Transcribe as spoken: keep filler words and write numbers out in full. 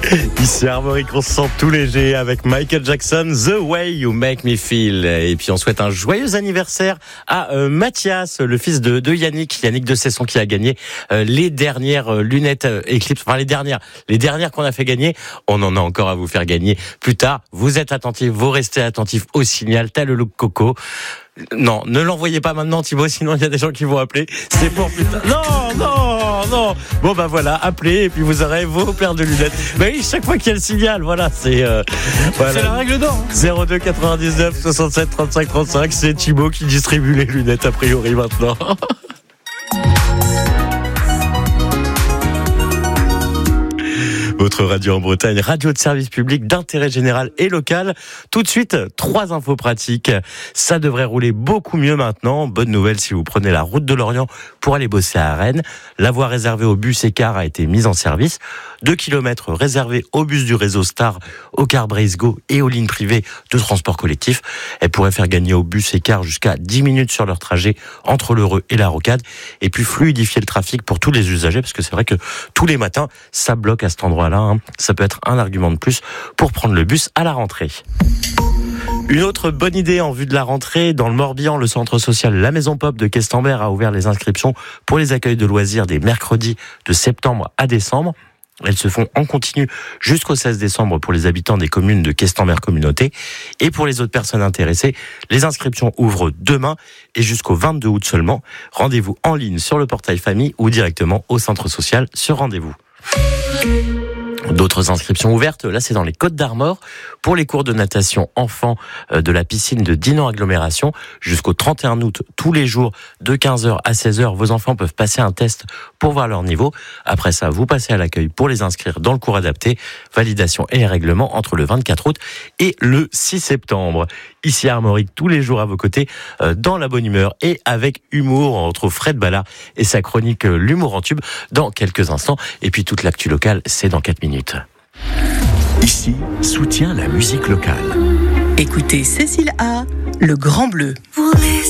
Ici Armorique, on se sent tout léger avec Michael Jackson, The Way You Make Me Feel. Et puis on souhaite un joyeux anniversaire à euh, Mathias, le fils de, de Yannick, Yannick de Cesson, qui a gagné euh, les dernières euh, lunettes euh, Eclipse, enfin les dernières, les dernières qu'on a fait gagner. On en a encore à vous faire gagner plus tard. Vous êtes attentifs, vous restez attentifs au signal, tel le look Coco. Non, ne l'envoyez pas maintenant Thibaut, sinon il y a des gens qui vont appeler. C'est pour plus tard. Non, non, non. Bon bah voilà, appelez et puis vous aurez vos paires de lunettes. Bah oui, chaque fois qu'il y a le signal, voilà, c'est euh, voilà. C'est la règle d'or. zéro deux quatre-vingt-dix-neuf soixante-sept trente-cinq trente-cinq, c'est Thibaut qui distribue les lunettes a priori maintenant. Votre radio en Bretagne, radio de service public d'intérêt général et local. Tout de suite, trois infos pratiques. Ça devrait rouler beaucoup mieux maintenant. Bonne nouvelle si vous prenez la route de l'Orient pour aller bosser à Rennes. La voie réservée aux bus et cars a été mise en service. Deux kilomètres réservés aux bus du réseau Star, aux cars Breizego et aux lignes privées de transport collectif. Elle pourrait faire gagner aux bus et cars jusqu'à dix minutes sur leur trajet entre l'Heureux et la Rocade. Et puis fluidifier le trafic pour tous les usagers, parce que c'est vrai que tous les matins, ça bloque à cet endroit-là. Hein. Ça peut être un argument de plus pour prendre le bus à la rentrée. Une autre bonne idée en vue de la rentrée, dans le Morbihan, le centre social La Maison Pop de Questembert a ouvert les inscriptions pour les accueils de loisirs des mercredis de septembre à décembre. Elles se font en continu jusqu'au seize décembre pour les habitants des communes de Questembert Communauté. Et pour les autres personnes intéressées, les inscriptions ouvrent demain et jusqu'au vingt-deux août seulement. Rendez-vous en ligne sur le portail famille ou directement au centre social sur rendez-vous. D'autres inscriptions ouvertes, là c'est dans les Côtes d'Armor, pour les cours de natation enfants de la piscine de Dinan Agglomération. Jusqu'au trente et un août, tous les jours, de quinze heures à seize heures, vos enfants peuvent passer un test pour voir leur niveau. Après ça, vous passez à l'accueil pour les inscrire dans le cours adapté. Validation et règlement entre le vingt-quatre août et le six septembre. Ici à Armorique, tous les jours à vos côtés, dans la bonne humeur et avec humour. On retrouve Fred Ballard et sa chronique L'humour en tube dans quelques instants. Et puis toute l'actu locale, c'est dans quatre minutes. Ici, soutient la musique locale. Écoutez Cécile A, Le Grand Bleu.